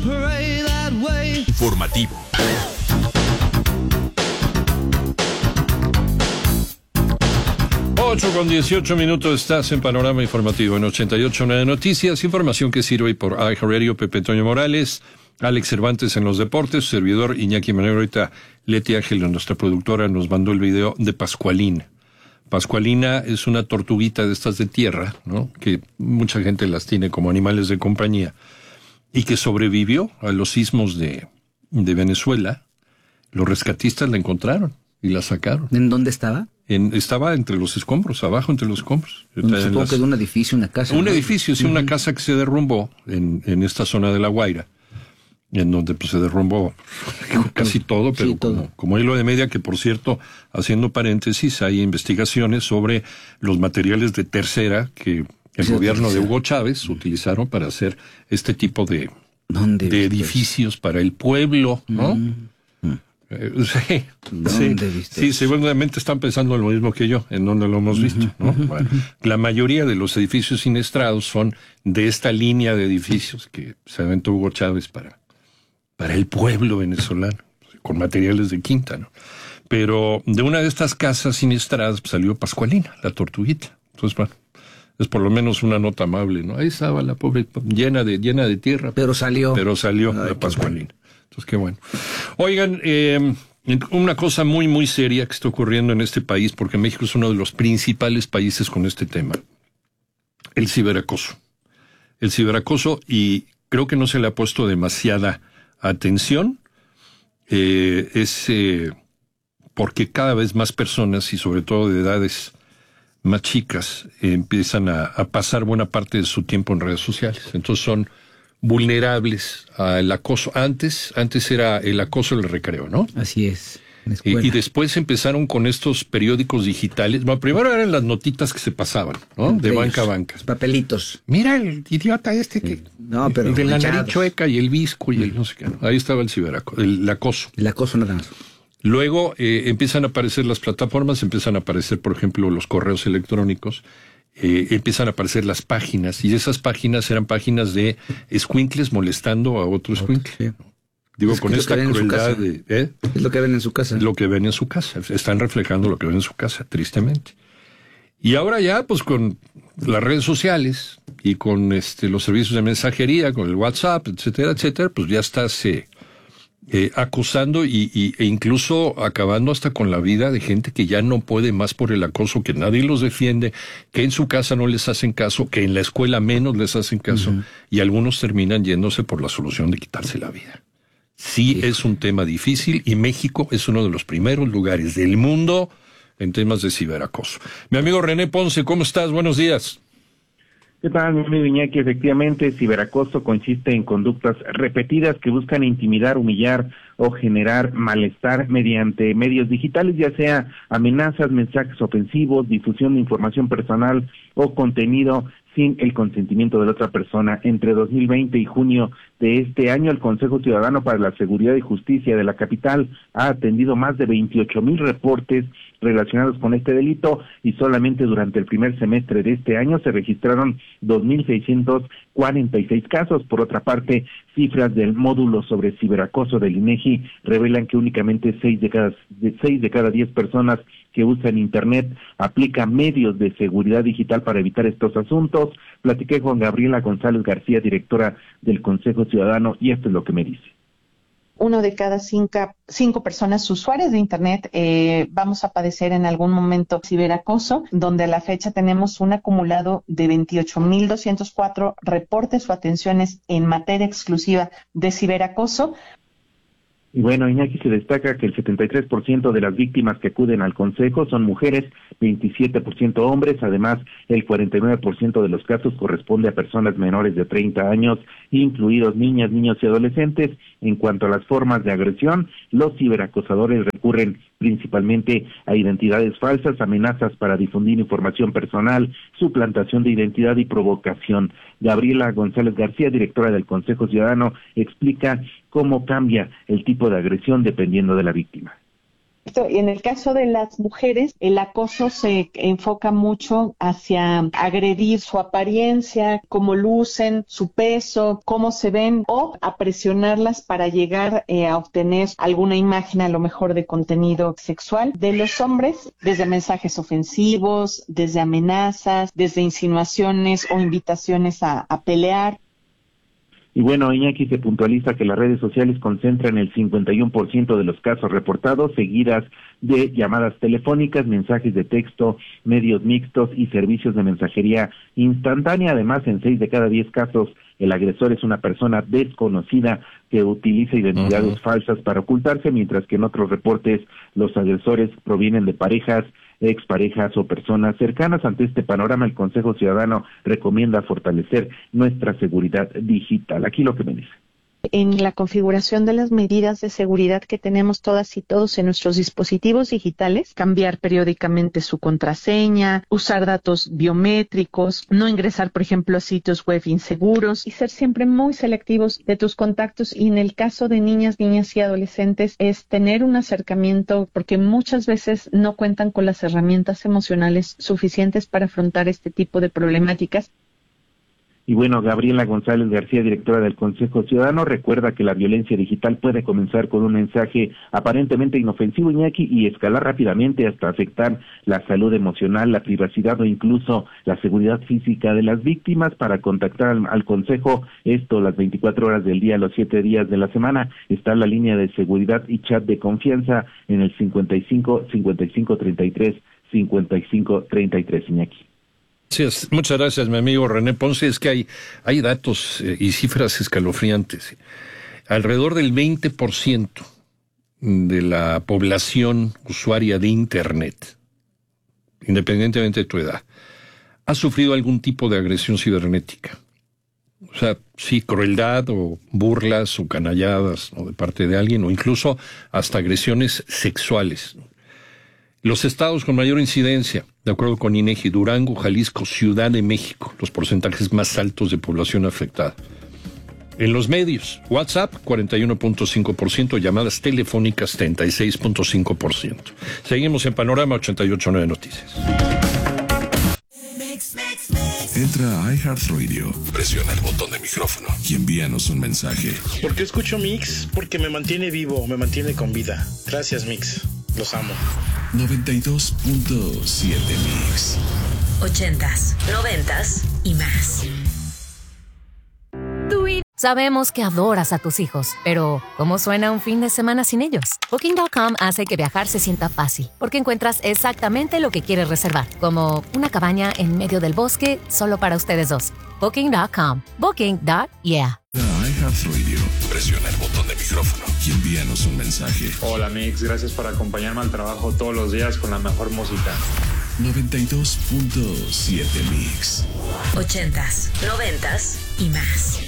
Informativo. Con 18 minutos estás en Panorama Informativo en 88.9 Noticias, información que sirve por iHeartRadio. Pepe Toño Morales, Alex Cervantes en los deportes, su servidor Iñaki Manero. Ahorita Leti Ángel, nuestra productora, nos mandó el video de Pascualina. Pascualina es una tortuguita de estas de tierra, ¿no? Que mucha gente las tiene como animales de compañía, y que sobrevivió a los sismos de Venezuela. Los rescatistas la encontraron y la sacaron. ¿En dónde estaba? Estaba entre los escombros, abajo entre los escombros. Supongo que de un edificio, una casa. Un edificio, sí, una casa que se derrumbó en esta zona de La Guaira, en donde pues se derrumbó casi todo, pero sí, como hilo de media, que por cierto, haciendo paréntesis, hay investigaciones sobre los materiales de tercera que el gobierno de Hugo Chávez utilizaron para hacer este tipo de edificios para el pueblo, ¿no? Sí, seguramente están pensando lo mismo que yo, en donde lo hemos visto, ¿no? Bueno, la mayoría de los edificios siniestrados son de esta línea de edificios que se aventó Hugo Chávez para el pueblo venezolano, con materiales de quinta, ¿no? Pero de una de estas casas siniestradas salió Pascualina, la tortuguita. Entonces, bueno, es por lo menos una nota amable, ¿no? Ahí estaba la pobre, llena de tierra. Pero salió la Pascualina. Entonces, qué bueno. Oigan, una cosa muy, muy seria que está ocurriendo en este país, porque México es uno de los principales países con este tema. El ciberacoso. El ciberacoso, y creo que no se le ha puesto demasiada atención, porque cada vez más personas, y sobre todo de edades más chicas, empiezan a pasar buena parte de su tiempo en redes sociales. Entonces son vulnerables al acoso. Antes era el acoso del recreo, ¿no? Así es. Y después empezaron con estos periódicos digitales. Bueno, primero eran las notitas que se pasaban, ¿no? De banca a banca. Papelitos. Mira el idiota que pero el de la nariz chueca y el visco y el no sé qué, ¿no? Ahí estaba el acoso. El acoso nada más. Luego empiezan a aparecer las plataformas, empiezan a aparecer, por ejemplo, los correos electrónicos. Empiezan a aparecer las páginas, y esas páginas eran páginas de escuincles molestando a otro escuincle. Sí. Digo, es con esta crueldad de... Es lo que ven en su casa. Lo que ven en su casa. Están reflejando lo que ven en su casa, tristemente. Y ahora ya, pues con las redes sociales y con los servicios de mensajería, con el WhatsApp, etcétera, etcétera, pues ya estás acosando e incluso acabando hasta con la vida de gente que ya no puede más por el acoso, que nadie los defiende, que en su casa no les hacen caso, que en la escuela menos les hacen caso, y algunos terminan yéndose por la solución de quitarse la vida. Sí, es un tema difícil, y México es uno de los primeros lugares del mundo en temas de ciberacoso. Mi amigo René Ponce, ¿cómo estás? Buenos días. ¿Qué tal, mi amigo Iñaki? Efectivamente, ciberacoso consiste en conductas repetidas que buscan intimidar, humillar o generar malestar mediante medios digitales, ya sea amenazas, mensajes ofensivos, difusión de información personal o contenido sin el consentimiento de la otra persona. Entre 2020 y junio de este año, el Consejo Ciudadano para la Seguridad y Justicia de la capital ha atendido más de 28,000 reportes relacionados con este delito, y solamente durante el primer semestre de este año se registraron 2,646 casos. Por otra parte, cifras del módulo sobre ciberacoso del INEGI revelan que únicamente 6 de cada 10 personas que usan Internet aplican medios de seguridad digital para evitar estos asuntos. Platiqué con Gabriela González García, directora del Consejo Ciudadano, y esto es lo que me dice. 1 de cada 5 personas usuarias de Internet vamos a padecer en algún momento ciberacoso, donde a la fecha tenemos un acumulado de 28,204 reportes o atenciones en materia exclusiva de ciberacoso. Y bueno, Iñaki, se destaca que el 73% de las víctimas que acuden al Consejo son mujeres, 27% hombres. Además, el 49% de los casos corresponde a personas menores de 30 años, incluidos niñas, niños y adolescentes. En cuanto a las formas de agresión, los ciberacosadores recurren principalmente a identidades falsas, amenazas para difundir información personal, suplantación de identidad y provocación. Gabriela González García, directora del Consejo Ciudadano, explica cómo cambia el tipo de agresión dependiendo de la víctima. Y en el caso de las mujeres, el acoso se enfoca mucho hacia agredir su apariencia, cómo lucen, su peso, cómo se ven, o a presionarlas para llegar a obtener alguna imagen, a lo mejor de contenido sexual. De los hombres, desde mensajes ofensivos, desde amenazas, desde insinuaciones o invitaciones a pelear. Y bueno, Iñaki, se puntualiza que las redes sociales concentran el 51% de los casos reportados, seguidas de llamadas telefónicas, mensajes de texto, medios mixtos y servicios de mensajería instantánea. Además, en 6 de cada 10 casos, el agresor es una persona desconocida que utiliza identidades falsas para ocultarse, mientras que en otros reportes los agresores provienen de parejas, exparejas o personas cercanas. Ante este panorama, el Consejo Ciudadano recomienda fortalecer nuestra seguridad digital. Aquí lo que me dice. En la configuración de las medidas de seguridad que tenemos todas y todos en nuestros dispositivos digitales, cambiar periódicamente su contraseña, usar datos biométricos, no ingresar, por ejemplo, a sitios web inseguros y ser siempre muy selectivos de tus contactos. Y en el caso de niñas y adolescentes es tener un acercamiento, porque muchas veces no cuentan con las herramientas emocionales suficientes para afrontar este tipo de problemáticas. Y bueno, Gabriela González García, directora del Consejo Ciudadano, recuerda que la violencia digital puede comenzar con un mensaje aparentemente inofensivo, Iñaki, y escalar rápidamente hasta afectar la salud emocional, la privacidad o incluso la seguridad física de las víctimas. Para contactar al Consejo, esto las 24 horas del día, los 7 días de la semana, está la línea de seguridad y chat de confianza en el 55 55 33 55 33, Iñaki. Muchas gracias, mi amigo René Ponce. Es que hay datos y cifras escalofriantes. Alrededor del 20% de la población usuaria de Internet, independientemente de tu edad, ha sufrido algún tipo de agresión cibernética. O sea, sí, crueldad o burlas o canalladas, ¿no?, de parte de alguien, o incluso hasta agresiones sexuales. Los estados con mayor incidencia, de acuerdo con INEGI: Durango, Jalisco, Ciudad de México, los porcentajes más altos de población afectada. En los medios, WhatsApp 41.5%, llamadas telefónicas 36.5%. Seguimos en Panorama 88.9 Noticias. Entra a iHeartRadio, presiona el botón de micrófono y envíanos un mensaje. ¿Por qué escucho Mix? Porque me mantiene vivo, me mantiene con vida. Gracias, Mix. Los amo. 92.7 Mix. 80s, 90s y más. Sabemos que adoras a tus hijos, pero ¿cómo suena un fin de semana sin ellos? Booking.com hace que viajar se sienta fácil, porque encuentras exactamente lo que quieres reservar, como una cabaña en medio del bosque solo para ustedes dos. Booking.com. Booking.yeah. iHeartRadio, presiona el botón de micrófono y envíanos un mensaje. Hola Mix, gracias por acompañarme al trabajo todos los días con la mejor música. 92.7 Mix. 80s, 90s y más.